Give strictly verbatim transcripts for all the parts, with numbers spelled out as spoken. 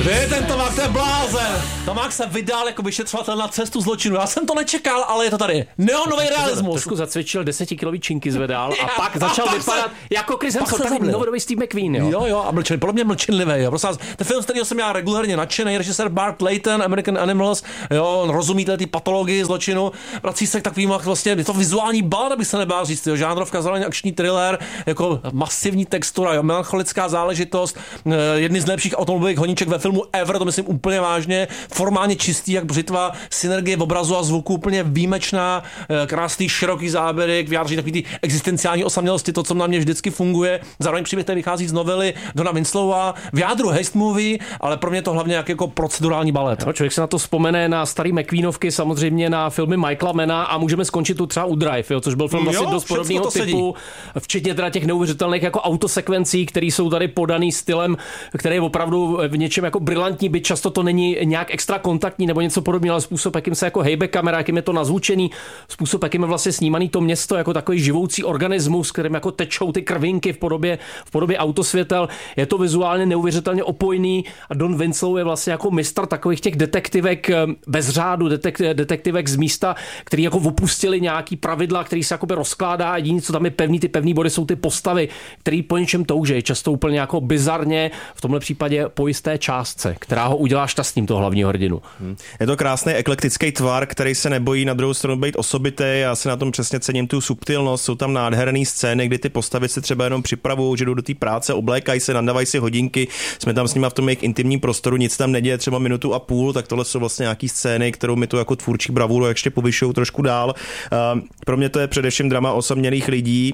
Vy, ten Tomák, to je blázen. Tomák se vydal jako vyšetřovatel na cestu zločinu. Já jsem to nečekal, ale je to tady. Neonový realismus. Trošku zacvičil desetikilový činky zvedal a pak začal vypadat jako Chris Hemsworth, takový novodobý Steve McQueen, jo. Jo, jo, a mlčen, podle mě mlčenlivý, jo. Prosím vás, ten film, z kterého jsem já regulérně nadšený, režisér Bart Layton, American Animals, jo, on rozumí ty patologii zločinu, vrací se k takovým vlastně, je to vizuální balada, aby se nebál říct, jo, žánrovka, zároveň akční thriller, jako masivní textura, jo, melancholická záležitost, jedny z nejlepších automobilových honíček ve filmu ever, to myslím úplně vážně, formálně čistý jak břitva, synergie v obrazu a zvuku úplně výjimečná, krásný široký záběry, k vyjádření takový ty existenciální osamělosti, to, co na mě vždycky funguje. Zároveň příběh, který vychází z novely Dona Winslowa, v jádru heist movie, ale pro mě to hlavně jak jako procedurální balet. No, člověk se na to vzpomene na starý McQueenovky, samozřejmě na filmy Michaela Manna a můžeme skončit tu třeba u Drive, jo, což byl film jo, vlastně dost podobného typu, včetně teda těch neuvěřitelných jako autosekvencí, které jsou tady podaný stylem, který je opravdu v něčem jako brilantní, byť často to není nějak extra kontaktní nebo něco podobného, ale způsob, jakým se jako hejbe kamera, jakým je to nazvučený, způsob, jakým je vlastně snímaný to město jako takový živoucí organismus, kterým jako tečou ty krvinky v podobě, v podobě autosvětel. Je to vizuálně neuvěřitelně opojný a Don Winslow je vlastně jako mistr takových těch detektivek bez řádu, detek, detektivek z místa, který jako opustili nějaký pravidla, který se jakoby rozkládá a jediné, co tam je pevný, ty pevný body jsou ty postavy, který po něčem touží, často úplně jako bizarně, v tomhle případě po jisté částce, která ho udělá šťastným, toho hlavního hrdinu. Je to krásný eklektický tvar, který se nebojí na druhou stranu být osobitý. Já si na tom přesně cením tu subtilnost. Jsou tam nádherné scény, kdy ty postavy se třeba jenom připravují, že jdou do té práce, oblékají se, nadávají si hodinky. Jsme tam s nimi v tom jejich intimním prostoru, nic tam neděje, třeba minutu a půl, tak tohle jsou vlastně nějaký scény, kterou mi tu jako tvůrčí bravuru ještě povyšují trošku dál. Pro mě to je především drama osamělých lidí,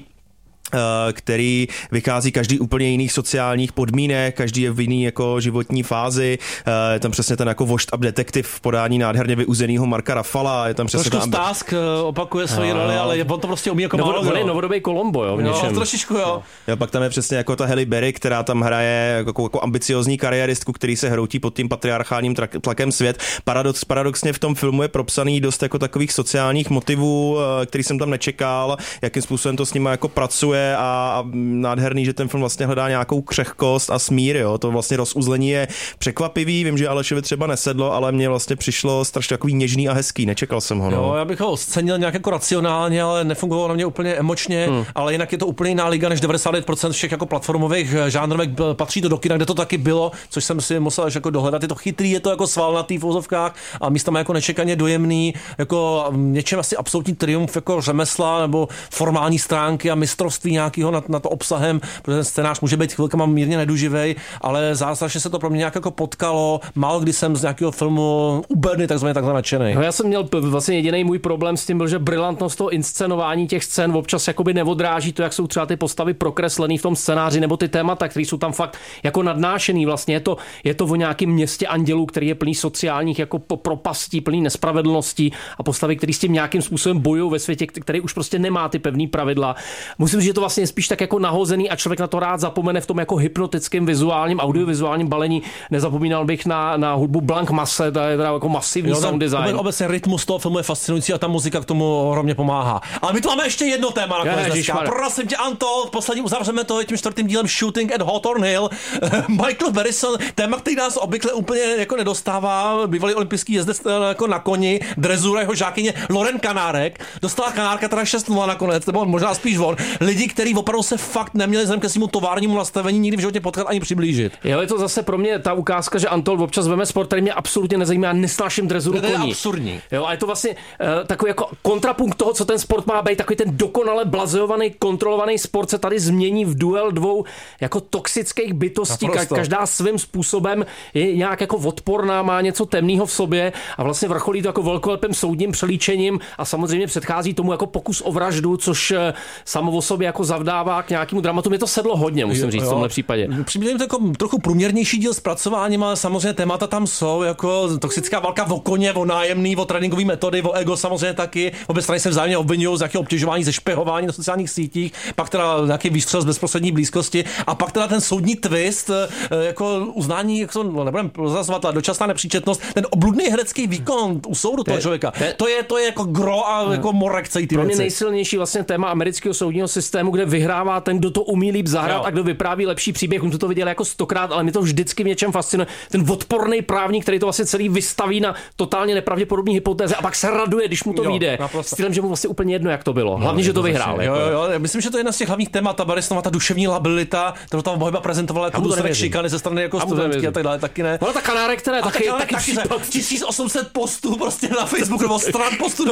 který vychází každý úplně jiných sociálních podmínek, každý je v jiný jako životní fázi. Je tam přesně ten jako washed up detektiv v podání nádherně vyuzenýho Marka Ruffala. Je tam přesně trošku tam... Stásk opakuje svoji roli, ale on to prostě umí jako Novod, málo. On je novodobý Columbo, jo, v něčem. No, trošičku, jo. jo. Pak tam je přesně jako ta Halle Berry, která tam hraje jako, jako ambiciozní kariéristku, který se hroutí pod tím patriarchálním tlakem svět. Paradox, paradoxně v tom filmu je propsaný dost jako takových sociálních motivů, který jsem tam nečekal, jakým způsobem to s nimi jako pracuje. A, a nádherný, že ten film vlastně hledá nějakou křehkost a smír, jo. To vlastně rozuzlení je překvapivý, vím, že Alešovi třeba nesedlo, ale mně vlastně přišlo strašně takový něžný a hezký, nečekal jsem ho. No. Jo, já bych ho ocenil nějak jako racionálně, ale nefungovalo na mě úplně emočně, hmm. ale jinak je to úplně jiná liga než devadesát devět procent všech jako platformových žánrovek patří do kina, kde to taky bylo, což jsem si musel až jako dohledat. Je to chytrý, je to jako svalnatý v vozovkách a místama jako nečekaně dojemný, jako něčem asi absolutní triumf jako řemesla nebo formální stránky a mistrovství nějakého nad, nad obsahem, protože ten scénář může být chvilkama mírně neduživej, ale zásadně se to pro mě nějak jako potkalo. Málo kdy jsem z nějakého filmu uberný takzvaně takzvaně nadšenej. No já jsem měl vlastně jediný můj problém s tím byl, že brilantnost toho inscenování těch scén občas jakoby neodráží to, jak jsou třeba ty postavy prokreslený v tom scénáři nebo ty témata, které jsou tam fakt jako nadnášený. Vlastně je to, je to o nějakém městě andělů, který je plný sociálních jako propastí, plný nespravedlností a postavy, které s tím nějakým způsobem bojují ve světě, který už prostě nemá ty pevný pravidla. Musím říct, že to vlastně je spíš tak jako nahozený a člověk na to rád zapomene v tom jako hypnotickém vizuálním, audiovizuálním balení. Nezapomínal bych na, na hudbu Blank Masse, to je teda jako masivní jo, sound design. Obecně rytmus toho filmu je fascinující a ta muzika k tomu ohromně pomáhá. Ale my tu máme ještě jedno téma na konec. Prosím tě, Anto, poslední uzavřeme to tím čtvrtým dílem Shooting at Hawthorne Hill. Michael Berryson, téma, který nás obvykle úplně jako nedostává, bývalý olympijský jezdec jako na koni, drezura jeho žákyně Loren Kanárek. Dostala Kanárka teda šest nula nakonec, nebo možná spíš on. Lidi, kteří opravdu se fakt neměli vzhledem ke svému továrnímu nastavení nikdy v životě potkat ani přiblížit. Jo, je to zase pro mě ta ukázka, že Antol občas veme sport, který mě absolutně nezajímá, já nesnáším drezuru koní. To je absurdní. Jo, a je to vlastně uh, takový jako kontrapunkt toho, co ten sport má být, takový ten dokonale blazejovaný, kontrolovaný sport se tady změní v duel dvou jako toxických bytostí. Ka- každá svým způsobem je nějak jako odporná, má něco temného v sobě a vlastně vrcholí to jako velkolepým soudním přelíčením a samozřejmě předchází tomu jako pokus o vraždu, což samo o sobě jako zavdává k nějakému dramatu. Mě to sedlo hodně, musím říct, jo, v tomhle případě. Přiměli to jako trochu průměrnější díl zpracováním, ale samozřejmě témata tam jsou, jako toxická válka o koně, o nájemný, o tréninkové metody, o ego samozřejmě taky. Obě strany se vzájemně obvinují z nějakého obtěžování, ze špehování na sociálních sítích, pak teda nějaký výstřel z bezprostřední blízkosti a pak teda ten soudní twist, jako uznání, jak to no, nebudeme prozrazovat, dočasná nepříčetnost, ten obludný herecký výkon u soudu toho člověka. To je to je jako gro a jako morek celý ty pro mě věci. nejsilnější vlastně téma amerického soudního systému systému, kde vyhrává ten, kdo to umí líp zahrát jo. a kdo vypráví lepší příběh. On to viděl jako stokrát, ale mě to vždycky v něčem fascinuje. Ten odporný právník, který to vlastně celý vystaví na totálně nepravděpodobné hypotéze a pak se raduje, když mu to vyjde. S tím, že mu vlastně úplně jedno, jak to bylo. Hlavně, no, že to vyhrál. Jo, jako. jo, jo. Myslím, že to je jedna z těch hlavních témat, ta Barisnova, ta duševní labilita, kterou tam Boheba prezentovala jako důsledek šikany ze strany jako studentky a tak dále, taky ne. No ta Kanáre, která taky, taky, taky, taky tisíc osm set postů prostě na Facebooku nebo stran postů